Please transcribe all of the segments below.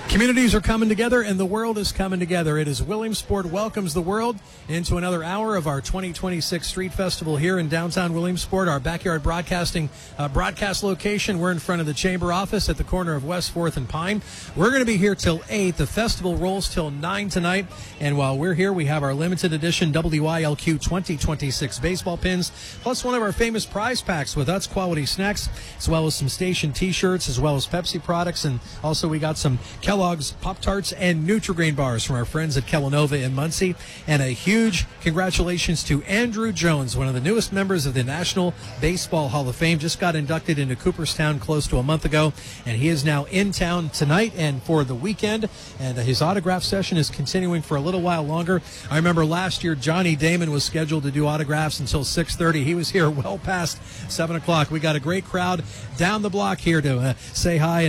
Communities are coming together, and the world is coming together. It is Williamsport welcomes the world into another hour of our 2026 Street Festival here in downtown Williamsport, our backyard broadcasting broadcast location. We're in front of the Chamber office at the corner of West 4th and Pine. We're going to be here till 8. The festival rolls till 9 tonight, and while we're here, we have our limited edition WYLQ 2026 baseball pins, plus one of our famous prize packs with Utz quality snacks, as well as some station T-shirts, as well as Pepsi products, and also we got some Kellogg's Pop-Tarts and Nutri-Grain bars from our friends at Kellanova in Muncie. And a huge congratulations to Andrew Jones, one of the newest members of the National Baseball Hall of Fame. Just got inducted into Cooperstown close to a month ago, and he is now in town tonight and for the weekend. And his autograph session is continuing for a little while longer. I remember last year Johnny Damon was scheduled to do autographs until 6:30. He was here well past 7 o'clock. We got a great crowd down the block here to say hi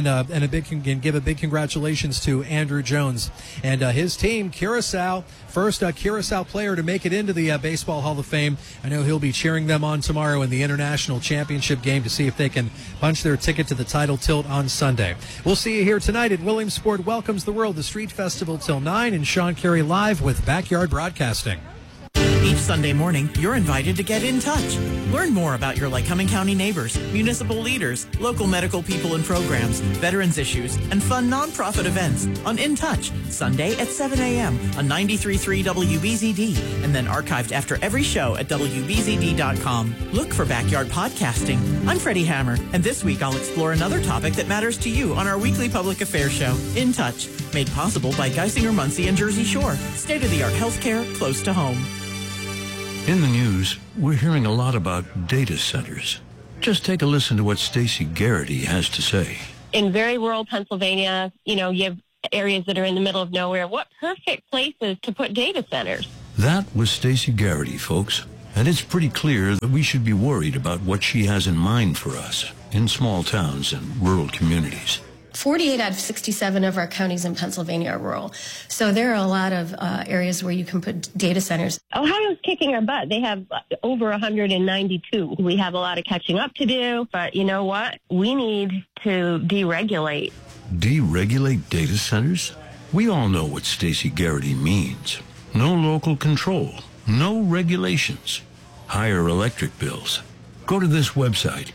and give a big congratulations to Andrew Jones and his team, Curacao. First Curacao player to make it into the Baseball Hall of Fame. I know he'll be cheering them on tomorrow in the International Championship game to see if they can punch their ticket to the title tilt on Sunday. We'll see you here tonight at Williamsport Welcomes the World, the Street Festival till 9, and Sean Carey live with Backyard Broadcasting. Each Sunday morning, you're invited to get in touch. Learn more about your Lycoming County neighbors, municipal leaders, local medical people and programs, veterans issues, and fun nonprofit events on In Touch, Sunday at 7 a.m. on 93.3 WBZD, and then archived after every show at WBZD.com. Look for Backyard Podcasting. I'm Freddie Hammer, and this week I'll explore another topic that matters to you on our weekly public affairs show, In Touch, made possible by Geisinger, Muncie, and Jersey Shore. State-of-the-art healthcare close to home. In the news, we're hearing a lot about data centers. Just take a listen to what Stacey Garrity has to say. In very rural Pennsylvania, you have areas that are in the middle of nowhere. What perfect places to put data centers? That was Stacey Garrity, folks. And it's pretty clear that we should be worried about what she has in mind for us in small towns and rural communities. 48 out of 67 of our counties in Pennsylvania are rural. So there are a lot of areas where you can put data centers. Ohio's kicking our butt. They have over 192. We have a lot of catching up to do, but you know what? We need to deregulate. Deregulate data centers? We all know what Stacey Garrity means. No local control, no regulations, higher electric bills. Go to this website,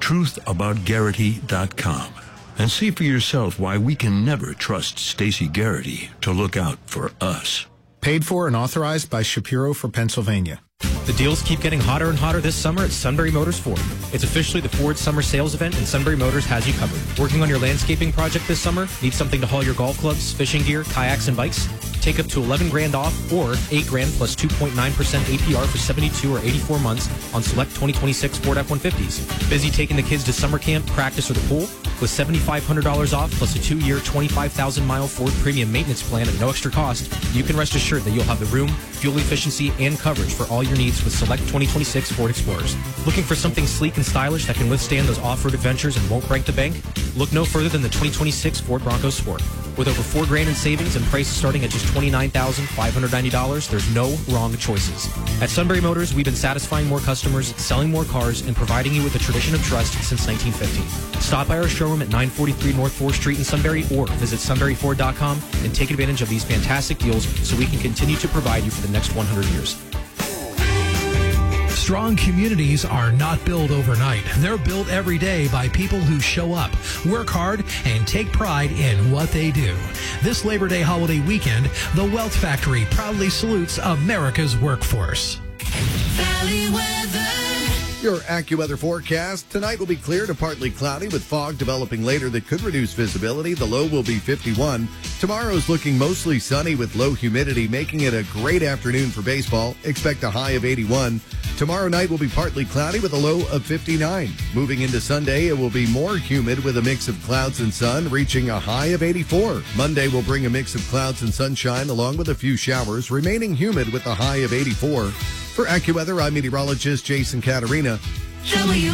truthaboutgarrity.com. and see for yourself why we can never trust Stacey Garrity to look out for us. Paid for and authorized by Shapiro for Pennsylvania. The deals keep getting hotter and hotter this summer at Sunbury Motors Ford. It's officially the Ford Summer Sales Event, and Sunbury Motors has you covered. Working on your landscaping project this summer? Need something to haul your golf clubs, fishing gear, kayaks, and bikes? Take up to $11,000 off or $8,000 plus 2.9% APR for 72 or 84 months on select 2026 Ford F-150s. Busy taking the kids to summer camp, practice, or the pool? With $7,500 off plus a 2-year, 25,000-mile Ford Premium Maintenance Plan at no extra cost, you can rest assured that you'll have the room, fuel efficiency, and coverage for all your needs with select 2026 Ford Explorers. Looking for something sleek and stylish that can withstand those off-road adventures and won't break the bank? Look no further than the 2026 Ford Bronco Sport. With over $4,000 in savings and prices starting at just $29,590, there's no wrong choices. At Sunbury Motors, we've been satisfying more customers, selling more cars, and providing you with a tradition of trust since 1950. Stop by our showroom at 943 North 4th Street in Sunbury or visit sunburyford.com and take advantage of these fantastic deals so we can continue to provide you for the next 100 years. Strong communities are not built overnight. They're built every day by people who show up, work hard, and take pride in what they do. This Labor Day holiday weekend, the Wealth Factory proudly salutes America's workforce. Valley weather. Your AccuWeather forecast. Tonight will be clear to partly cloudy with fog developing later that could reduce visibility. The low will be 51. Tomorrow's looking mostly sunny with low humidity, making it a great afternoon for baseball. Expect a high of 81. Tomorrow night will be partly cloudy with a low of 59. Moving into Sunday, it will be more humid with a mix of clouds and sun, reaching a high of 84. Monday will bring a mix of clouds and sunshine along with a few showers, remaining humid with a high of 84. For AccuWeather, I'm meteorologist Jason Caterina.